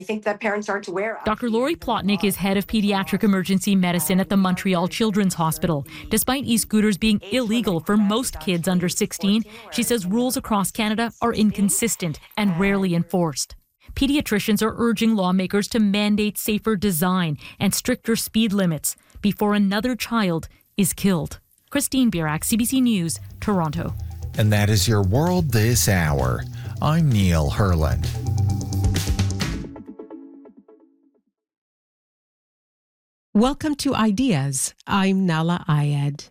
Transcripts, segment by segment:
think that parents aren't aware of. Dr. Lori Plotnick is head of pediatric emergency medicine at the Montreal Children's Hospital. Despite e-scooters being illegal for most kids under 16, she says rules across Canada are inconsistent and rarely enforced. Pediatricians are urging lawmakers to mandate safer design and stricter speed limits before another child is killed. Christine Birak, CBC News, Toronto. And that is your world this hour. I'm Neil Herland. Welcome to Ideas. I'm Nala Ayed.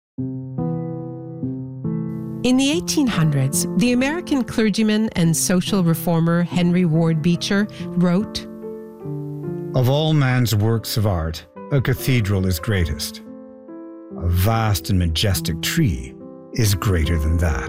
In the 1800s, the American clergyman and social reformer Henry Ward Beecher wrote, "Of all man's works of art, a cathedral is greatest. A vast and majestic tree is greater than that."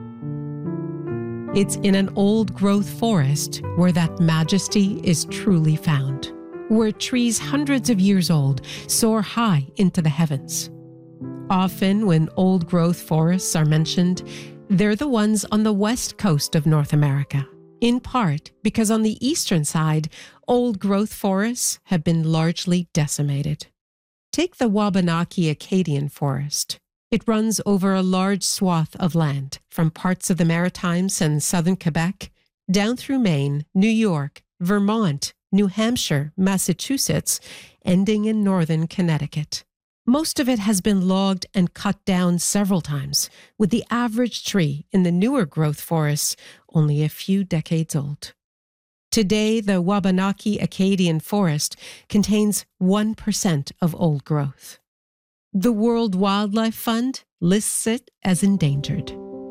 It's in an old-growth forest where that majesty is truly found, where trees hundreds of years old soar high into the heavens. Often when old-growth forests are mentioned, they're the ones on the west coast of North America, in part because on the eastern side, old-growth forests have been largely decimated. Take the Wabanaki Acadian Forest. It runs over a large swath of land, from parts of the Maritimes and southern Quebec, down through Maine, New York, Vermont, New Hampshire, Massachusetts, ending in northern Connecticut. Most of it has been logged and cut down several times, with the average tree in the newer growth forests only a few decades old. Today, the Wabanaki Acadian Forest contains 1% of old growth. The World Wildlife Fund lists it as endangered.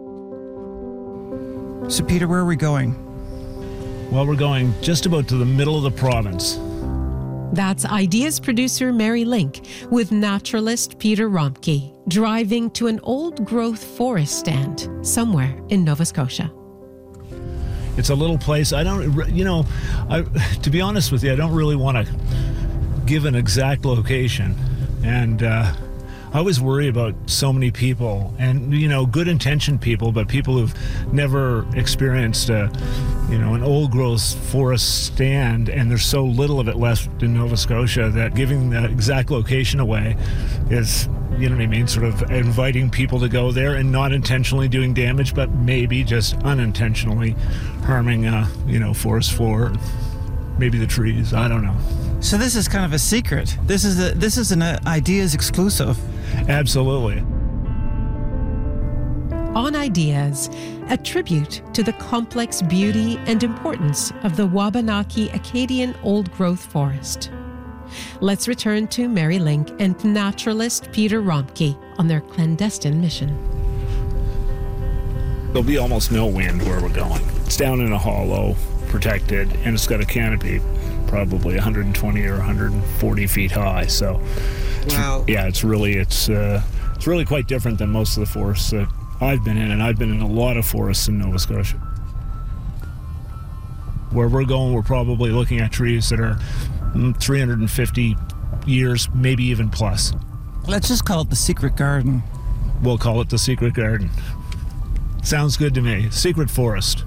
So, Peter, where are we going? Well, we're going just about to the middle of the province. That's Ideas producer Mary Link with naturalist Peter Romke, driving to an old-growth forest stand somewhere in Nova Scotia. It's a little place. To be honest with you, I don't really want to give an exact location. And I always worry about so many people and, good-intentioned people, but people who've never experienced an old-growth forest stand, and there's so little of it left in Nova Scotia that giving the exact location away is, sort of inviting people to go there and not intentionally doing damage, but maybe just unintentionally harming, forest floor, maybe the trees. I don't know. So this is kind of a secret. This is an Ideas exclusive. Absolutely. On Ideas, a tribute to the complex beauty and importance of the Wabanaki Acadian old-growth forest. Let's return to Mary Link and naturalist Peter Romke on their clandestine mission. There'll be almost no wind where we're going. It's down in a hollow, protected, and it's got a canopy probably 120 or 140 feet high. So, wow. It's really quite different than most of the forests that I've been in, and I've been in a lot of forests in Nova Scotia. Where we're going, we're probably looking at trees that are 350 years, maybe even plus. Let's just call it the Secret Garden. We'll call it the Secret Garden. Sounds good to me. Secret forest.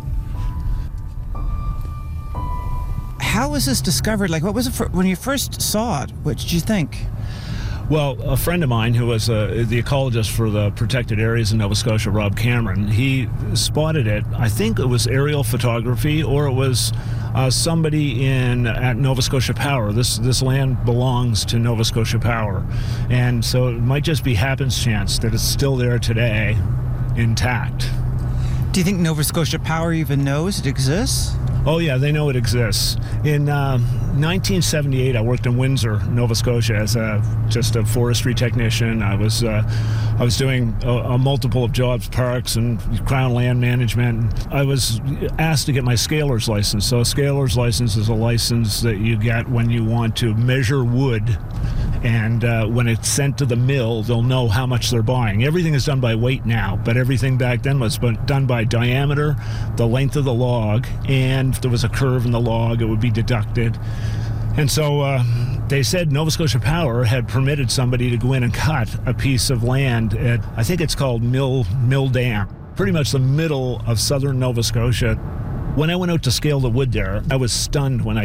How was this discovered? What was it when you first saw it? What did you think? Well, a friend of mine who was the ecologist for the protected areas in Nova Scotia, Rob Cameron, he spotted it. I think it was aerial photography, or it was somebody at Nova Scotia Power. This land belongs to Nova Scotia Power, and so it might just be happenstance that it's still there today, intact. Do you think Nova Scotia Power even knows it exists? Oh yeah, they know it exists. In 1978, I worked in Windsor, Nova Scotia, as just a forestry technician. I was doing a multiple of jobs, parks and Crown land management. I was asked to get my scaler's license. So a scaler's license is a license that you get when you want to measure wood. And when it's sent to the mill, they'll know how much they're buying. Everything is done by weight now, but everything back then was done by diameter, the length of the log, and if there was a curve in the log, it would be deducted. And so they said Nova Scotia Power had permitted somebody to go in and cut a piece of land at, I think it's called Mill Dam, pretty much the middle of southern Nova Scotia. When I went out to scale the wood there, I was stunned when I